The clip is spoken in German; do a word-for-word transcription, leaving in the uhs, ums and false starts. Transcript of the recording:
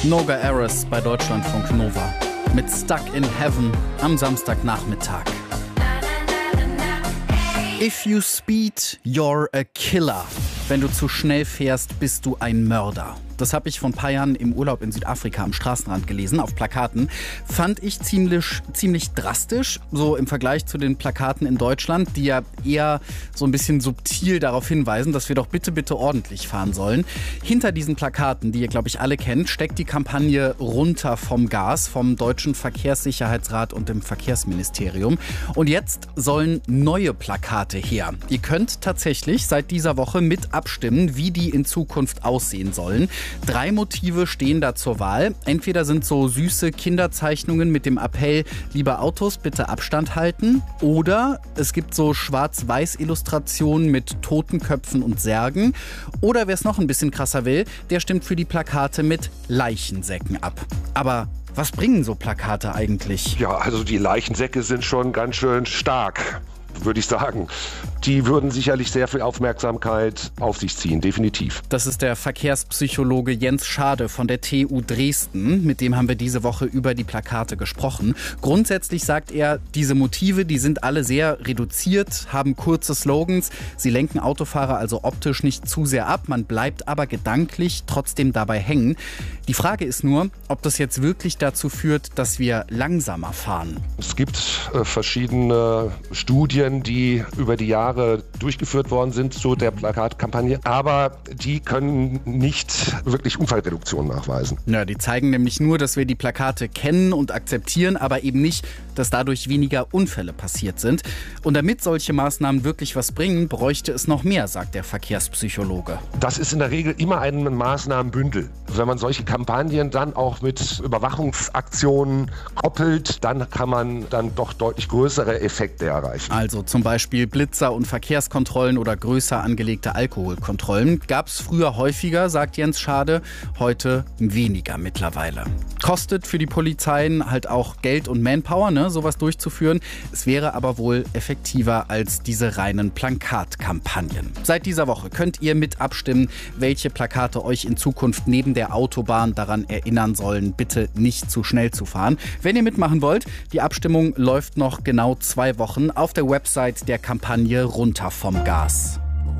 Noga Eris bei Deutschlandfunk Nova mit Stuck in Heaven am Samstagnachmittag. If you speed, you're a killer. Wenn du zu schnell fährst, bist du ein Mörder. Das habe ich vor ein paar Jahren im Urlaub in Südafrika am Straßenrand gelesen, auf Plakaten. Fand ich ziemlich, ziemlich drastisch, so im Vergleich zu den Plakaten in Deutschland, die ja eher so ein bisschen subtil darauf hinweisen, dass wir doch bitte, bitte ordentlich fahren sollen. Hinter diesen Plakaten, die ihr, glaube ich, alle kennt, steckt die Kampagne Runter vom Gas vom Deutschen Verkehrssicherheitsrat und dem Verkehrsministerium. Und jetzt sollen neue Plakate her. Ihr könnt tatsächlich seit dieser Woche mit abstimmen, wie die in Zukunft aussehen sollen. Drei Motive stehen da zur Wahl. Entweder sind so süße Kinderzeichnungen mit dem Appell, liebe Autos, bitte Abstand halten. Oder es gibt so Schwarz-Weiß-Illustrationen mit Totenköpfen und Särgen. Oder wer es noch ein bisschen krasser will, der stimmt für die Plakate mit Leichensäcken ab. Aber was bringen so Plakate eigentlich? Ja, also die Leichensäcke sind schon ganz schön stark, würde ich sagen. Die würden sicherlich sehr viel Aufmerksamkeit auf sich ziehen, definitiv. Das ist der Verkehrspsychologe Jens Schade von der T U Dresden. Mit dem haben wir diese Woche über die Plakate gesprochen. Grundsätzlich sagt er, diese Motive, die sind alle sehr reduziert, haben kurze Slogans. Sie lenken Autofahrer also optisch nicht zu sehr ab. Man bleibt aber gedanklich trotzdem dabei hängen. Die Frage ist nur, ob das jetzt wirklich dazu führt, dass wir langsamer fahren. Es gibt äh, verschiedene Studien, die über die Jahre durchgeführt worden sind zu der Plakatkampagne, aber die können nicht wirklich Unfallreduktion nachweisen. Ja, die zeigen nämlich nur, dass wir die Plakate kennen und akzeptieren, aber eben nicht, dass dadurch weniger Unfälle passiert sind. Und damit solche Maßnahmen wirklich was bringen, bräuchte es noch mehr, sagt der Verkehrspsychologe. Das ist in der Regel immer ein Maßnahmenbündel. Wenn man solche Kampagnen dann auch mit Überwachungsaktionen koppelt, dann kann man dann doch deutlich größere Effekte erreichen. Also zum Beispiel Blitzer und Verkehrskontrollen oder größer angelegte Alkoholkontrollen. Gab es früher häufiger, sagt Jens Schade, heute weniger mittlerweile. Kostet für die Polizeien halt auch Geld und Manpower, ne, sowas durchzuführen. Es wäre aber wohl effektiver als diese reinen Plakatkampagnen. Seit dieser Woche könnt ihr mit abstimmen, welche Plakate euch in Zukunft neben der Autobahn daran erinnern sollen, bitte nicht zu schnell zu fahren. Wenn ihr mitmachen wollt, die Abstimmung läuft noch genau zwei Wochen auf der Website der Kampagne Runter vom Gas.